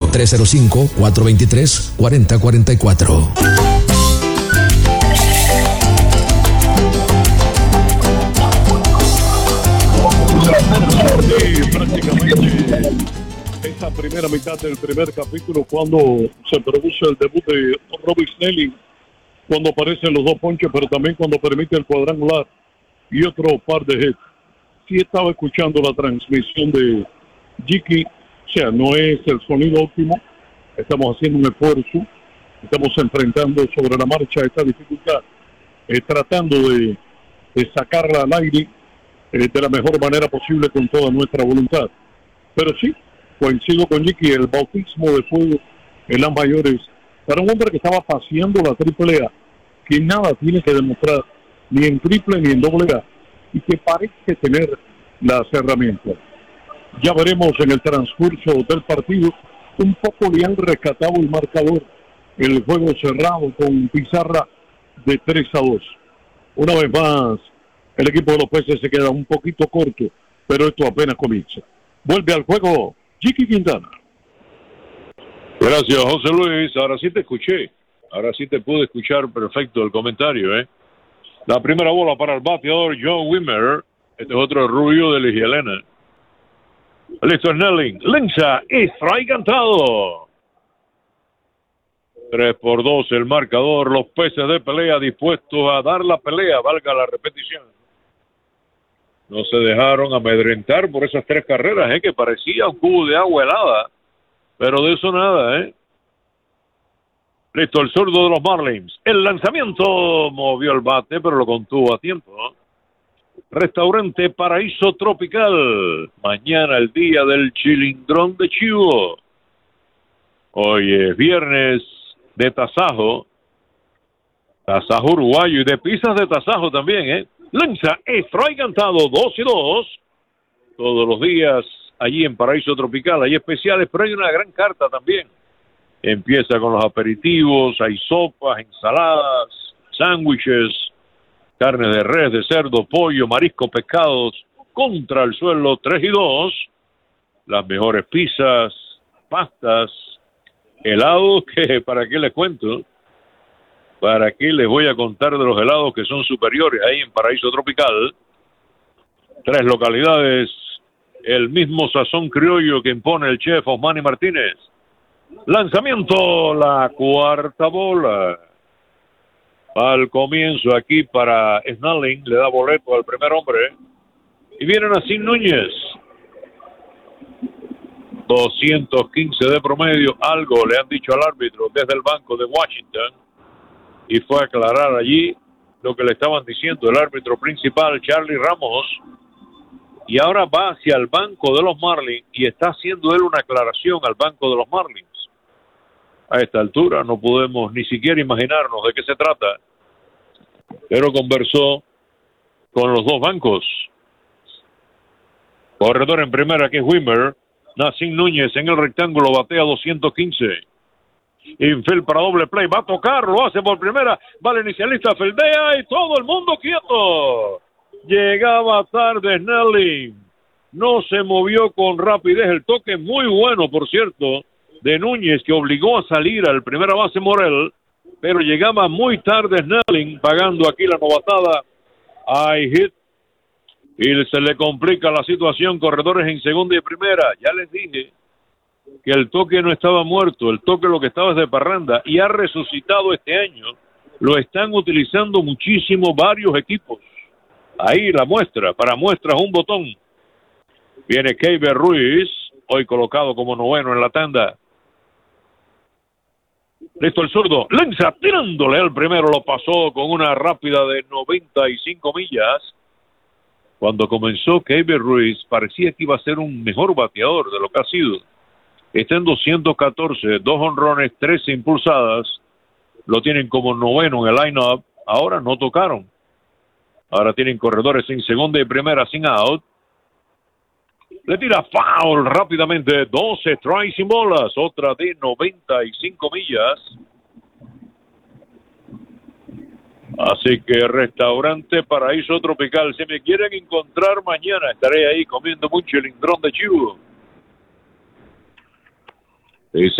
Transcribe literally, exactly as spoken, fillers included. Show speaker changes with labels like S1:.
S1: tres cero cinco, cuatro dos tres, cuatro cero cuatro cuatro.
S2: Sí, prácticamente esa primera mitad del primer capítulo, cuando se produce el debut de Robbie Snelling, cuando aparecen los dos ponches, pero también cuando permite el cuadrangular y otro par de hits. Sí estaba escuchando la transmisión de Jiki, o sea, no es el sonido óptimo, estamos haciendo un esfuerzo, estamos enfrentando sobre la marcha esta dificultad, eh, tratando de, de sacarla al aire eh, de la mejor manera posible con toda nuestra voluntad. Pero sí, coincido con Jiki, el bautismo de fuego en las mayores, para un hombre que estaba paseando la triple A, que nada tiene que demostrar, ni en triple ni en doble A, y que parece tener las herramientas. Ya veremos en el transcurso del partido, un poco le han rescatado el marcador, el juego cerrado con pizarra de tres a dos. Una vez más, el equipo de los Peces se queda un poquito corto, pero esto apenas comienza. Vuelve al juego Jiki Quintana.
S3: Gracias, José Luis. Ahora sí te escuché. Ahora sí te pude escuchar perfecto el comentario, ¿eh? La primera bola para el bateador John Wimmer. Este es otro rubio de Ligielena. Listo, Snelling. Lanza, strike cantado. tres por dos el marcador. Los Peces de pelea dispuestos a dar la pelea, valga la repetición. No se dejaron amedrentar por esas tres carreras, ¿eh? Que parecía un cubo de agua helada. Pero de eso nada, ¿eh? Listo, el zurdo de los Marlins. El lanzamiento movió el bate, pero lo contuvo a tiempo, ¿no? Restaurante Paraíso Tropical. Mañana el día del chilindrón de chivo. Hoy es viernes de tasajo. Tasajo uruguayo y de pizzas de tasajo también, ¿eh? Lanza, strike cantado, dos y dos. Todos los días allí en Paraíso Tropical. Hay especiales, pero hay una gran carta también. Empieza con los aperitivos, hay sopas, ensaladas, sándwiches, carne de res, de cerdo, pollo, marisco, pescados, contra el suelo, tres y dos. Las mejores pizzas, pastas, helados, que para qué les cuento, para qué les voy a contar de los helados que son superiores ahí en Paraíso Tropical. Tres localidades, el mismo sazón criollo que impone el chef Osmani Martínez. Lanzamiento, la cuarta bola. Al comienzo aquí para Snelling, le da boleto al primer hombre. Y viene Nacín Núñez. doscientos quince de promedio, algo le han dicho al árbitro desde el banco de Washington. Y fue a aclarar allí lo que le estaban diciendo el árbitro principal, Charlie Ramos. Y ahora va hacia el banco de los Marlins y está haciendo él una aclaración al banco de los Marlins. A esta altura no podemos ni siquiera imaginarnos de qué se trata, pero conversó con los dos bancos. Corredor en primera, que es Wimmer. Nacín Núñez en el rectángulo, batea doscientos quince. Infield para doble play, va a tocar, lo hace por primera, va el inicialista, feldea y todo el mundo quieto. Llegaba tarde Snelling, no se movió con rapidez, el toque muy bueno, por cierto, de Núñez, que obligó a salir al primera base Morel, pero llegaba muy tarde Snelling, pagando aquí la novatada. Hay hit, y se le complica la situación, corredores en segunda y primera. Ya les dije que el toque no estaba muerto, el toque lo que estaba es de parranda, y ha resucitado este año. Lo están utilizando muchísimo varios equipos. Ahí la muestra, para muestras un botón. Viene Keiber Ruiz, hoy colocado como noveno en la tanda. Listo el zurdo, lanza tirándole al primero, lo pasó con una rápida de noventa y cinco millas. Cuando comenzó Keiber Ruiz parecía que iba a ser un mejor bateador de lo que ha sido. Está en doscientos catorce, dos honrones, trece impulsadas. Lo tienen como noveno en el line-up. Ahora no tocaron. Ahora tienen corredores en segunda y primera sin out. Le tira foul rápidamente. doce strikes sin bolas. Otra de noventa y cinco millas. Así que restaurante Paraíso Tropical. Si me quieren encontrar mañana, estaré ahí comiendo mucho chilindrón de chivo. Dice